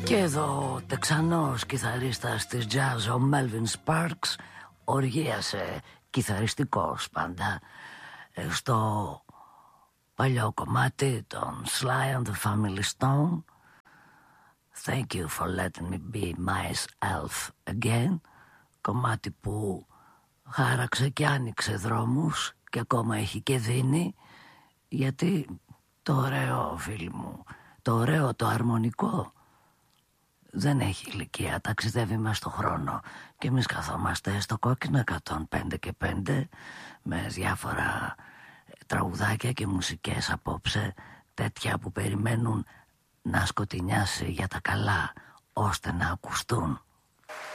Και εδώ ο Τεξανός κιθαρίστας της jazz, ο Melvin Sparks, οργίασε κιθαριστικός πάντα στο παλιό κομμάτι των Sly and the Family Stone, Thank you for letting me be myself again, κομμάτι που χάραξε και άνοιξε δρόμους και ακόμα έχει και δίνει, γιατί το ωραίο, φίλοι μου, το ωραίο, το αρμονικό δεν έχει ηλικία, ταξιδεύει μες στο χρόνο. Και εμείς καθόμαστε στο κόκκινο 105 και 5 με διάφορα τραγουδάκια και μουσικές απόψε, τέτοια που περιμένουν να σκοτεινιάσει για τα καλά ώστε να ακουστούν.